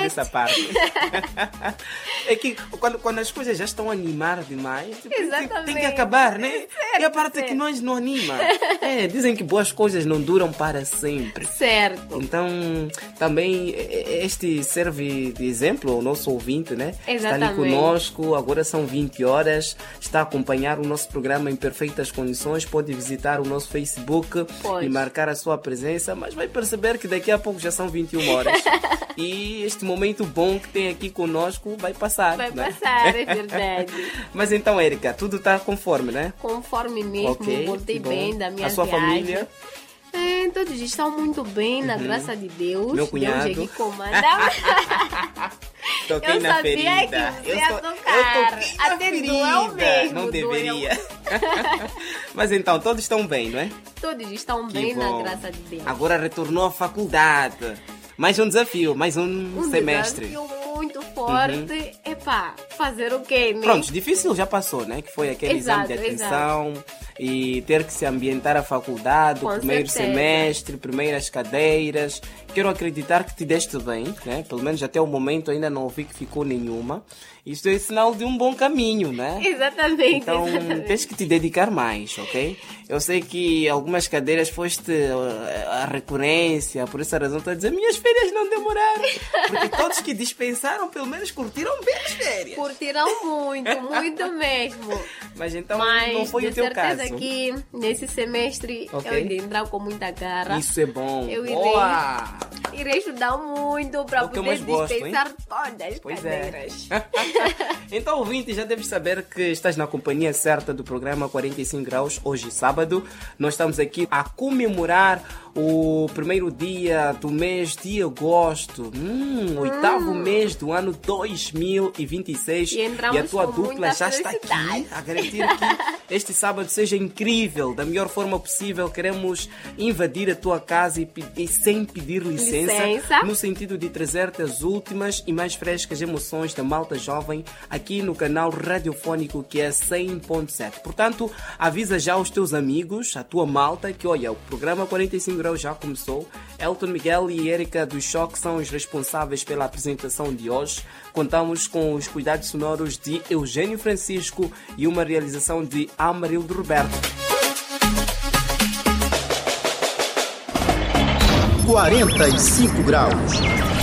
essa parte. É que quando as coisas já estão a animar demais, tem que acabar, né? Certo, e a parte que nós não anima. Dizem que boas coisas não duram para sempre. Certo. Então, também este serve de exemplo ao nosso ouvinte, né? Exatamente. Está ali conosco, agora são 20 horas, está a acompanhar o nosso programa em perfeitas condições, pode visitar o nosso Facebook e marcar a sua presença, mas vai perceber que daqui a pouco já são 21 horas. E este momento bom que tem aqui conosco vai passar. Vai né? passar, é verdade. Mas então, Érica, tudo está conforme, né? Conforme mesmo, voltei bem da minha viagem. A sua família? Todos estão muito bem, na graça de Deus. Meu cunhado. Deus aqui comanda. Toquei eu na sabia ferida. que você ia tocar. Até doeu mesmo. Não deveria. Mas então, todos estão bem, não é? Todos estão bem, na graça de Deus. Agora retornou à faculdade. Mais um desafio, mais um semestre. Desafio muito forte. Epá, fazer o quê, né? Pronto, difícil já passou, né? Que foi aquele exame de admissão e ter que se ambientar à faculdade, o primeiro semestre, primeiras cadeiras. Quero acreditar que te deste bem, né? Pelo menos até o momento ainda não ouvi que ficou nenhuma. Isto é sinal de um bom caminho, né? Exatamente. Então, tens que te dedicar mais, ok? Eu sei que algumas cadeiras foste a recorrência, por essa razão estou a dizer, minhas férias não demoraram. Porque todos que dispensaram, pelo menos curtiram bem as férias. Curtiram muito, muito mesmo. Mas então não foi o teu caso. Mas que nesse semestre eu irei entrar com muita garra. Isso é bom. Eu irei estudar muito para poder dispensar todas as cadeiras. Então, ouvinte, já deves saber que estás na companhia certa do programa 45 Graus, hoje sábado. Nós estamos aqui a comemorar o primeiro dia do mês de agosto, oitavo mês do ano 2026. E a tua dupla já está aqui a garantir que este sábado seja incrível, da melhor forma possível. Queremos invadir a tua casa e sem pedir licença, no sentido de trazer-te as últimas e mais frescas emoções da malta jovem aqui no canal radiofónico que é 100.7. Portanto, avisa já os teus amigos, a tua malta, que olha, o programa 45 Graus já começou. Elton Miguel e Érica do Choque são os responsáveis pela apresentação de hoje. Contamos com os cuidados sonoros de Eugênio Francisco e uma realização de Amarildo Roberto. 45 Graus.